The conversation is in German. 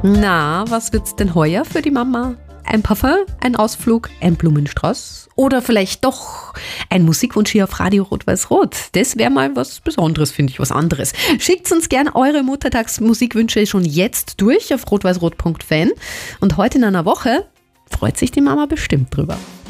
Na, was wird's denn heuer für die Mama? Ein Parfum, ein Ausflug, ein Blumenstrauß oder vielleicht doch ein Musikwunsch hier auf Radio Rot-Weiß-Rot. Das wäre mal was Besonderes, finde ich, was anderes. Schickt uns gern eure Muttertagsmusikwünsche schon jetzt durch auf rotweißrot.fan. Und heute in einer Woche freut sich die Mama bestimmt drüber.